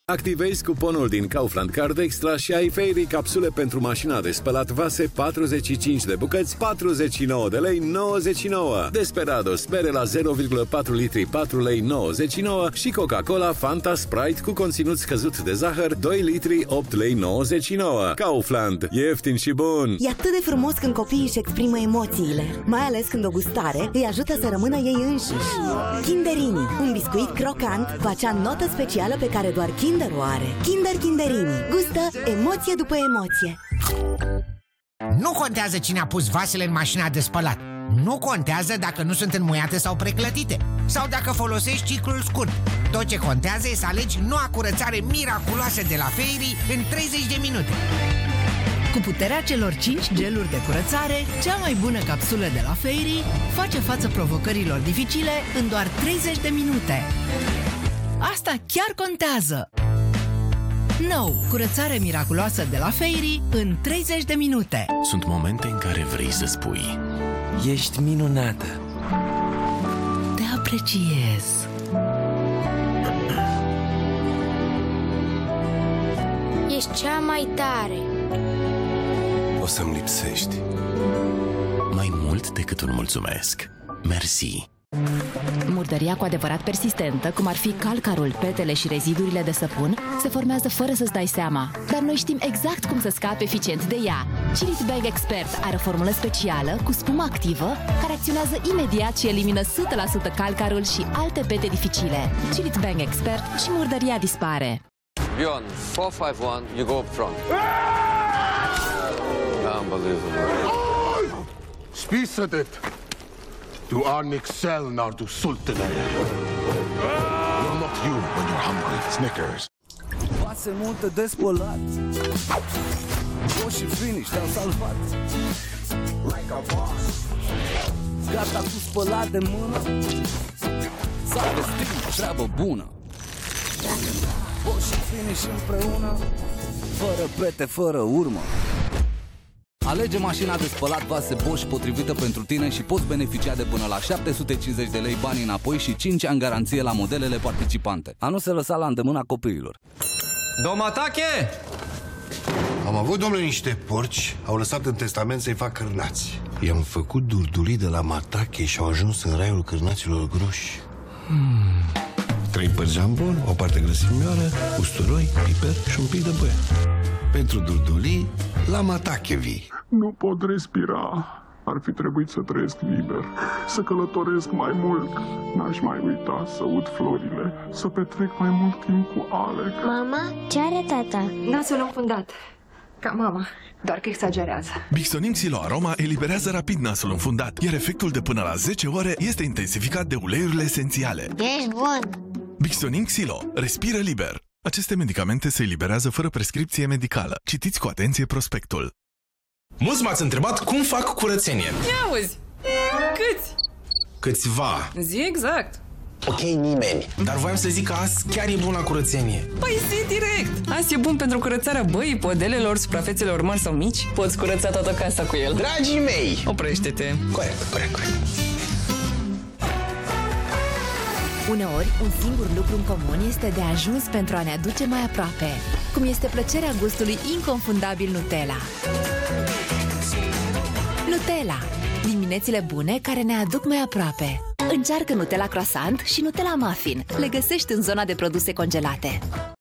Activezi cuponul din Kaufland Card Extra și ai Fairy capsule pentru mașina de spălat vase 45 de bucăți, 49 de lei 99. Desperados bere la 0,4 litri 4 lei 99 și Coca-Cola Fanta Sprite cu conținut scăzut de zahăr 2 litri 8 lei 99. Kaufland. Ieftin și bun. E atât de frumos când copiii își exprimă emoțiile, mai ales când o gustare îi ajută să rămână ei înșiși. Kinderini, un biscuit crocant cu acea notă specială pe care doar Kinder o are. Kinder Kinderini. Gustă emoție după emoție. Nu contează cine a pus vasele în mașina de spălat. Nu contează dacă nu sunt înmuiate sau preclătite, sau dacă folosești ciclul scurt. Tot ce contează e să alegi noua curățare miraculoasă de la Fairy în 30 de minute. Cu puterea celor 5 geluri de curățare, cea mai bună capsulă de la Fairy face față provocărilor dificile în doar 30 de minute. Asta chiar contează! Nou, curățare miraculoasă de la Fairy în 30 de minute. Sunt momente în care vrei să spui: ești minunată. Te apreciez. Ești cea mai tare. O să-mi lipsești. mai mult decât un mulțumesc. Mersi. Murdăria cu adevărat persistentă, cum ar fi calcarul, petele și rezidurile de săpun, se formează fără să-ți dai seama. Dar noi știm exact cum să scapi eficient de ea. Chilit Bang Expert are o formulă specială cu spumă activă care acționează imediat și elimină 100% calcarul și alte pete dificile. Chilit Bang Expert și murdăria dispare. Bjorn, 4-5-1, you go up front. Unbelievable. Spise det! Du är Nixel när du sultenar. You're not you when you're hungry. Snickers. Vase multe de spălat. Bosch și Finish te-au salvat. Like a boss. Gata cu spălat de mână. S-a vestit, treabă bună. Bosch și Finish împreună. Fără pete, fără urmă. Alege mașina de spălat vase Bosch potrivită pentru tine și poți beneficia de până la 750 de lei bani înapoi și 5 ani garanție la modelele participante. A nu se lăsa la îndemâna copiilor. Domatache! Am avut, domnule, niște porci, au lăsat în testament să-i fac cârnați. I-am făcut durdulii de la Matache și au ajuns în raiul cârnaților groși. 3 părți jambon, o parte grăsimioară, usturoi, piper și un pic de băie. Pentru durdulii, la Matache vii. Nu pot respira. Ar fi trebuit să trăiesc liber, să călătoresc mai mult. N-aș mai uita să ud florile, să petrec mai mult timp cu Alec. Mama, ce are tata? Nasul înfundat. Ca mama, doar că exagerează. Bixonin Xilo Aroma eliberează rapid nasul înfundat, iar efectul de până la 10 ore este intensificat de uleiurile esențiale. Ești bun! Bixonin Xilo. Respiră liber. Aceste medicamente se eliberează fără prescripție medicală. Citiți cu atenție prospectul. Mulți m-ați întrebat cum fac curățenie. Ia auzi! Câți? Câțiva. Zi exact. Ok, nimeni. Dar voiam să zic că azi chiar e bun la curățenie. Păi zi direct! Azi e bun pentru curățarea băii, podelelor, suprafețelor mari sau mici. Poți curăța toată casa cu el. Dragii mei! Oprește-te. Corect. Uneori, un singur lucru în comun este de ajuns pentru a ne aduce mai aproape, cum este plăcerea gustului inconfundabil Nutella. Nutella. Diminețile bune care ne aduc mai aproape. Încearcă Nutella Croissant și Nutella Muffin. Le găsești în zona de produse congelate.